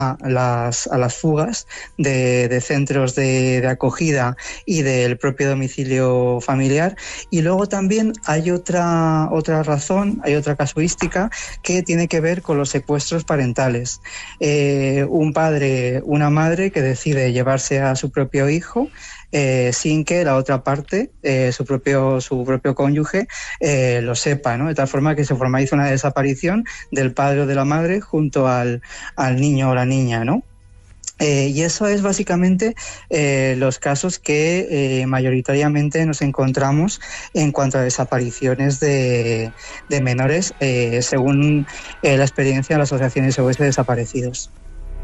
a las fugas de centros de acogida y del propio domicilio familiar. Y luego también hay otra razón, hay otra casuística que tiene que ver con los secuestros parentales. Un padre, una madre que decide llevarse a su propio hijo sin que la otra parte, su propio cónyuge, lo sepa, ¿no? De tal forma que se formaliza una desaparición del padre o de la madre junto al niño o la niña, ¿no? Y eso es básicamente los casos que mayoritariamente nos encontramos en cuanto a desapariciones de menores, según la experiencia de la Asociación SOS Desaparecidos.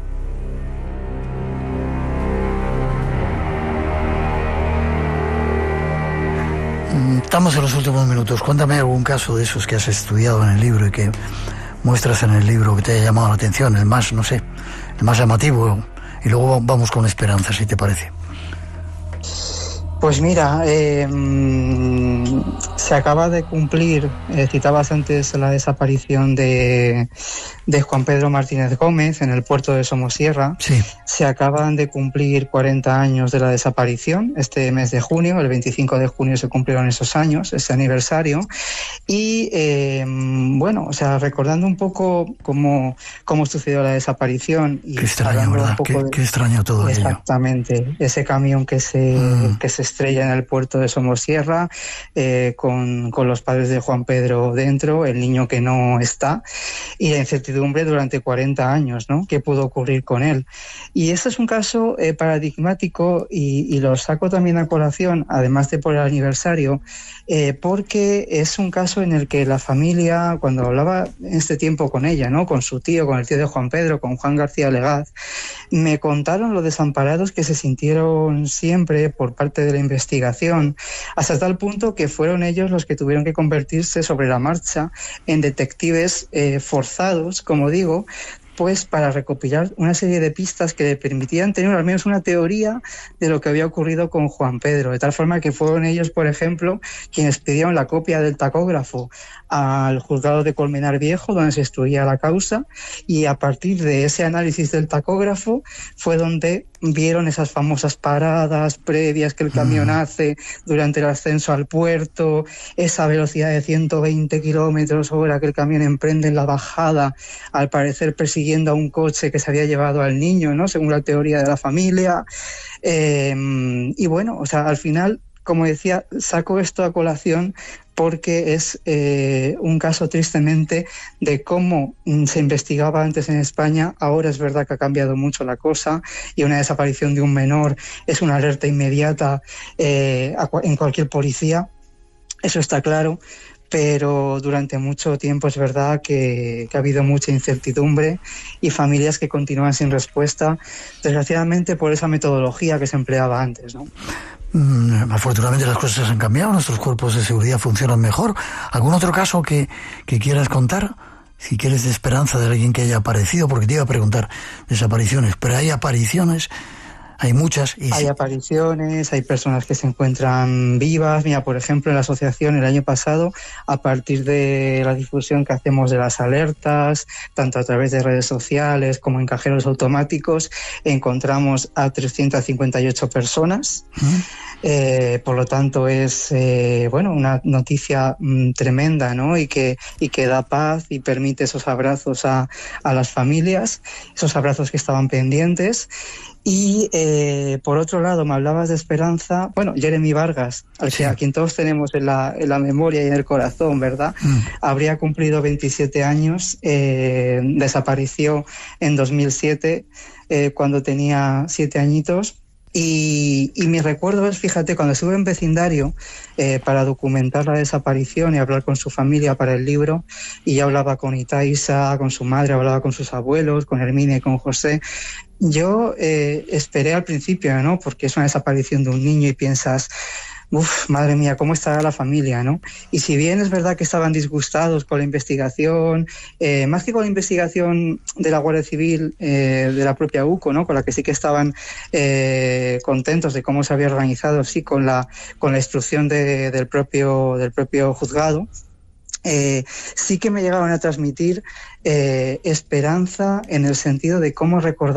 Estamos en los últimos minutos. Cuéntame algún caso de esos que has estudiado en el libro y que muestras en el libro que te haya llamado la atención, el más, no sé, el más llamativo, y luego vamos con Esperanza, si te parece. Pues mira, se acaba de cumplir, citabas antes la desaparición de Juan Pedro Martínez Gómez en el puerto de Somosierra. Sí. Se acaban de cumplir 40 años de la desaparición este mes de junio, el 25 de junio se cumplieron esos años, ese aniversario. Y bueno, o sea, recordando un poco cómo sucedió la desaparición. Y qué extraño, ¿verdad? Qué extraño todo ello. Exactamente, ese camión que se estrella en el puerto de Somosierra, con los padres de Juan Pedro dentro, el niño que no está, y la incertidumbre durante 40 años, ¿no? ¿Qué pudo ocurrir con él? Y este es un caso paradigmático y lo saco también a colación, además de por el aniversario, porque es un caso en el que la familia, cuando hablaba en este tiempo con ella, ¿no? Con su tío, con el tío de Juan Pedro, con Juan García Legaz, me contaron lo desamparados que se sintieron siempre por parte de la investigación, hasta tal punto que fueron ellos los que tuvieron que convertirse sobre la marcha en detectives forzados, como digo, pues para recopilar una serie de pistas que le permitían tener al menos una teoría de lo que había ocurrido con Juan Pedro, de tal forma que fueron ellos, por ejemplo, quienes pidieron la copia del tacógrafo al juzgado de Colmenar Viejo, donde se instruía la causa, y a partir de ese análisis del tacógrafo fue donde vieron esas famosas paradas previas que el camión hace durante el ascenso al puerto, esa velocidad de 120 kilómetros hora que el camión emprende en la bajada, al parecer persiguiendo a un coche que se había llevado al niño, ¿no? Según la teoría de la familia. Y bueno, o sea, al final, como decía, saco esto a colación porque es un caso tristemente de cómo se investigaba antes en España. Ahora es verdad que ha cambiado mucho la cosa y una desaparición de un menor es una alerta inmediata en cualquier policía, eso está claro. Pero durante mucho tiempo es verdad que ha habido mucha incertidumbre y familias que continúan sin respuesta, desgraciadamente por esa metodología que se empleaba antes, ¿no? Afortunadamente las cosas han cambiado, nuestros cuerpos de seguridad funcionan mejor. ¿Algún otro caso que quieras contar? Si quieres, de Esperanza, de alguien que haya aparecido, porque te iba a preguntar desapariciones, pero hay apariciones. Hay muchas. Hay apariciones, hay personas que se encuentran vivas. Mira, por ejemplo, en la asociación el año pasado, a partir de la difusión que hacemos de las alertas, tanto a través de redes sociales como en cajeros automáticos, encontramos a 358 personas. Por lo tanto, es bueno, una noticia tremenda, ¿no? Y que da paz y permite esos abrazos a las familias, esos abrazos que estaban pendientes. Y por otro lado, me hablabas de Esperanza, bueno, Jeremy Vargas, a quien todos tenemos en la memoria y en el corazón, ¿verdad? Habría cumplido 27 años, desapareció en 2007, cuando tenía 7 añitos. Y mi recuerdo es, fíjate, cuando estuve en vecindario para documentar la desaparición y hablar con su familia para el libro, y ya hablaba con Itaísa, con su madre, hablaba con sus abuelos, con Herminia y con José. Yo esperé al principio, ¿no? Porque es una desaparición de un niño y piensas, madre mía, ¿cómo estará la familia, no? Y si bien es verdad que estaban disgustados con la investigación, más que con la investigación de la Guardia Civil, de la propia UCO, ¿no? Con la que sí que estaban contentos de cómo se había organizado, sí, con la instrucción del propio juzgado. sí que me llegaban a transmitir esperanza en el sentido de cómo recordar